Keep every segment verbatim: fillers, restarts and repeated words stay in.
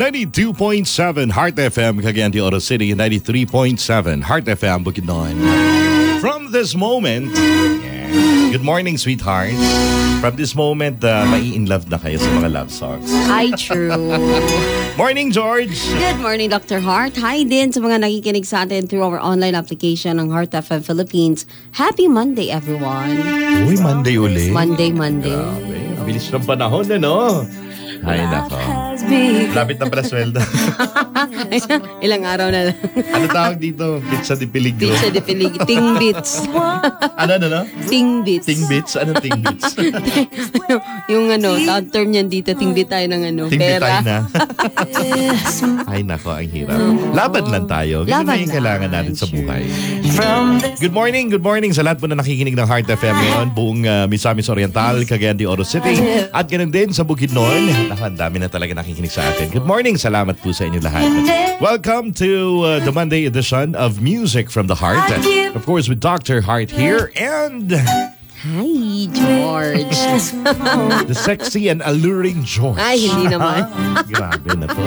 ninety-two point seven Heart F M, Cagayan de Oro City, ninety-three point seven Heart F M, Bukidnon. From this moment, yeah, good morning, sweetheart. From this moment, uh, mai-in-love na kayo sa mga love songs. Hi, true. Morning, George! Good morning, Doctor Hart. Hi din sa mga nakikinig sa atin through our online application ng Heart F M Philippines. Happy Monday, everyone. Uy, Monday uli. Monday, Monday. Grabe, bilis ng panahon, ano? Ay, nako. Lapit na pala sweldo. Ilang araw na lang. Ano tawag dito? Pizza de peligro. Pizza de peligro. Ting bits. Ano, ano, ano? Ting bits. Ting bits? Anong ting bits? Yung ano, tawag term niyan dito, ting bit tayo ng ano, ting bit tayo pera. na. Ay, nako, ang hirap. Laban lang tayo. Ganun na yung kailangan natin sa buhay. Good morning, good morning sa lahat po na nakikinig ng Heart F M ngayon. Buong uh, Misamis Oriental, Cagayan de Oro City. At ganun din sa Bukidnon. Naku, ang dami na talaga nakikinig sa atin. Good morning, salamat po sa inyo lahat. Welcome to uh, the Monday edition of Music from the Heart. Of course, with Doctor Hart here and... Hi, George. the sexy and alluring George. Ay, hindi naman. Grabe na to.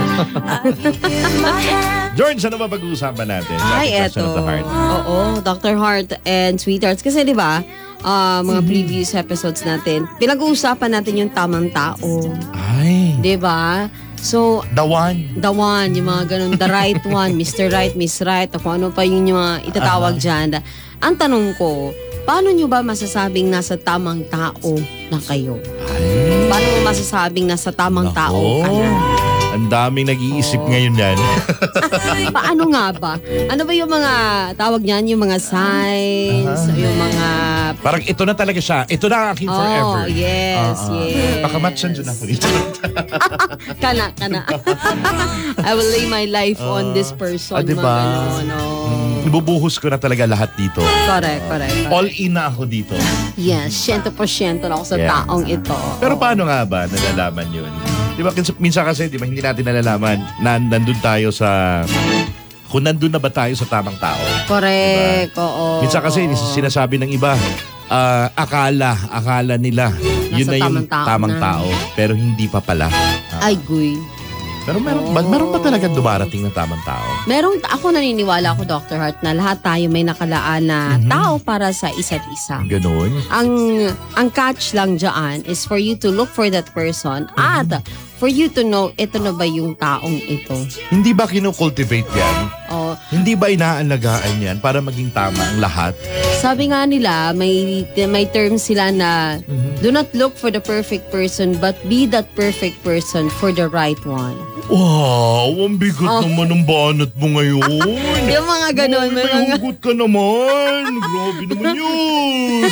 George, ano ba pag-uusapan natin? Ay, eto. Oo, Doctor Hart and Sweethearts. Kasi di ba, uh, mga previous episodes natin, pinag-uusapan natin yung tamang tao. Ay. Di ba? So, The one. The one, yung mga ganun, the right one, Mister Right, Miss Right, o kung ano pa yung mga itatawag uh-huh. dyan. Ang tanong ko, paano nyo ba masasabing nasa tamang tao na kayo? Ay. Paano mo masasabing nasa tamang Nako. tao ka na? Ang daming nag-iisip oh. ngayon yan. Paano nga ba? Ano ba yung mga tawag niyan? Yung mga signs? Uh-huh. Yung mga... Parang ito na talaga siya. Ito na aking oh, forever. Oh, yes, uh-huh. yes. Pakamatsan dyan ako dito. kana, kana. I will lay my life uh, on this person. Ah, diba? Mga no. hmm, ibubuhos ko na talaga lahat dito. Correct, correct. correct. All in na ako dito. Yes, one hundred percent na ako sa yeah. taong ito. Pero paano nga ba nalalaman yun? Di ba, minsan kasi, di ba, hindi natin nalalaman na nandun tayo sa... Kung nandun na ba tayo sa tamang tao. Correct, diba? oo. Minsan kasi, oo. sinasabi ng iba, uh, akala, akala nila, nasa yun na yung tamang tao, tamang tao pero hindi pa pala. Uh, Ay, guy. Pero meron, oh. ba, meron ba talaga dumarating na tamang tao? Meron, ako naniniwala ako, Doctor Hart, na lahat tayo may nakalaan na mm-hmm. tao para sa isa't isa. Ganon? Ang, ang catch lang dyan is for you to look for that person mm-hmm. at for you to know, ito na ba yung taong ito. Hindi ba kinocultivate yan? Oh. Hindi ba inaalagaan yan para maging tama ang lahat? Sabi nga nila, may, may term sila na mm-hmm. do not look for the perfect person but be that perfect person for the right one. Wow, ang bigat oh. naman ng banat mo ngayon. Yung mga ganon. May mga... hugot ka naman. Grabe naman yun.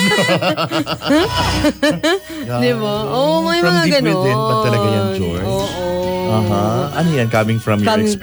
Di ba? Oo, oh, may from mga ganon. From deep within ba talaga yan, George? Oo. Oh, oh. Uh-huh. Ano yan? Coming from your experience?